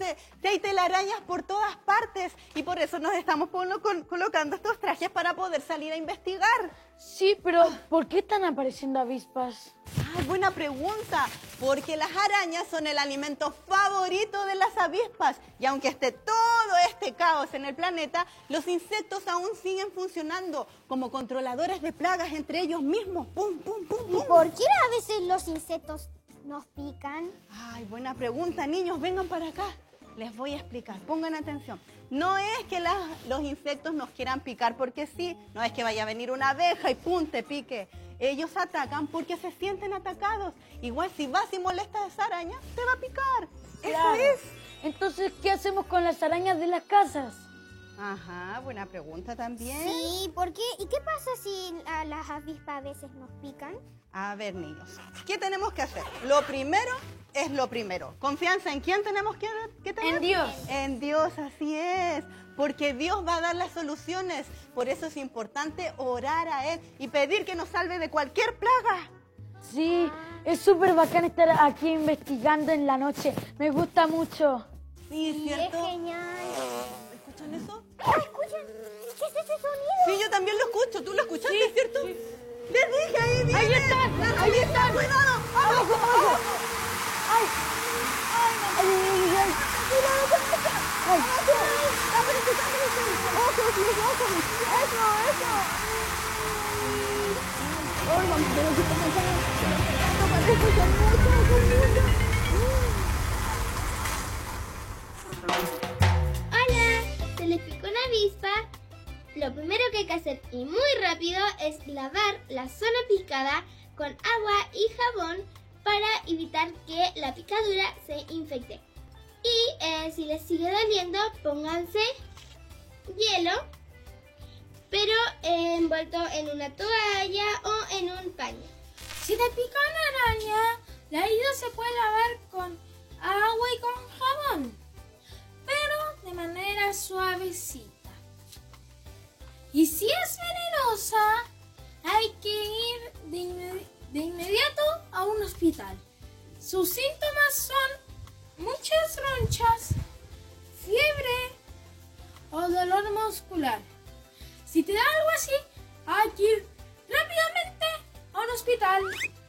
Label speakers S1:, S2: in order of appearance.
S1: que hay telarañas por todas partes y por eso nos estamos colocando estos trajes para poder salir a investigar.
S2: Sí, pero ¿por qué están apareciendo avispas?
S1: Ay, buena pregunta. Porque las arañas son el alimento favorito de las avispas. Y aunque esté todo este caos en el planeta, los insectos aún siguen funcionando como controladores de plagas entre ellos mismos. ¡Pum, pum, pum, pum!
S3: ¿Y por qué a veces los insectos nos pican?
S1: Ay, buena pregunta, niños. Vengan para acá. Les voy a explicar. Pongan atención. No es que los insectos nos quieran picar porque sí. No es que vaya a venir una abeja y ¡pum! Te pique. Ellos atacan porque se sienten atacados. Igual si vas y molestas a esa araña, te va a picar.
S2: Claro.
S1: Eso es.
S2: Entonces, ¿qué hacemos con las arañas de las casas?
S1: Ajá, buena pregunta también.
S3: Sí, ¿por qué? ¿Y qué pasa si las avispas a veces nos pican?
S1: A ver, niños, ¿qué tenemos que hacer? Lo primero es lo primero. ¿Confianza en quién tenemos que tener?
S2: En Dios.
S1: En Dios, así es. Porque Dios va a dar las soluciones. Por eso es importante orar a Él y pedir que nos salve de cualquier plaga.
S2: Sí, es súper bacán estar aquí investigando en la noche. Me gusta mucho.
S1: Sí, ¿cierto?
S3: Es genial.
S1: ¿Escuchan eso?
S3: Escuchen, ¿qué es ese sonido?
S1: Sí, yo también lo escucho. ¿Tú lo escuchaste, cierto?
S2: sí.
S1: Les dije, ahí viene.
S2: Ahí están,
S1: Ahí están. Cuidado.
S2: ¡Abajo, abajo! ¡Ay! ¡Ay, ay, ay! ¡Ay!
S4: Hola, se les picó una avispa. Lo primero que hay que hacer y muy rápido es lavar la zona picada con agua y jabón para evitar que la picadura se infecte. Y si les sigue doliendo, pónganse hielo, pero envuelto en una toalla o en un paño.
S5: Si te pica una araña, la herida se puede lavar con agua y con jabón, pero de manera suavecita. Y si es venenosa, hay que ir de inmediato a un hospital. Sus síntomas son muchas ronchas, fiebre o dolor muscular. Si te da algo así, hay que ir rápidamente a un hospital.